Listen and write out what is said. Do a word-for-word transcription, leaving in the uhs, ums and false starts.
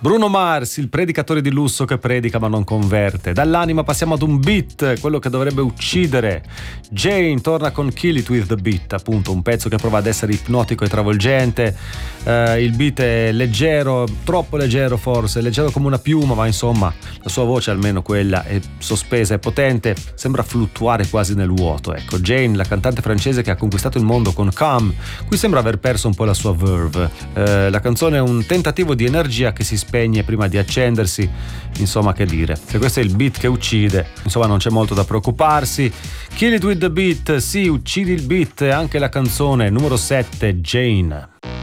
Bruno Mars, il predicatore di lusso che predica ma non converte. Dall'anima passiamo ad un beat, quello che dovrebbe uccidere. Jane torna con Kill It With The Beat, appunto un pezzo che prova ad essere ipnotico e travolgente. Uh, il beat è leggero, troppo leggero forse, leggero come una piuma, ma insomma la sua voce, almeno quella, è sospesa e potente, sembra fluttuare quasi nel vuoto. Ecco, Jane, la cantante francese che ha conquistato il mondo con Come, qui sembra aver perso un po' la sua verve. Uh, la canzone è un tentativo di energia che si spegne prima di accendersi, insomma, che dire. Se questo è il beat che uccide, insomma non c'è molto da preoccuparsi. Kill It With The Beat, sì, uccidi il beat, anche la canzone numero sette, Jane.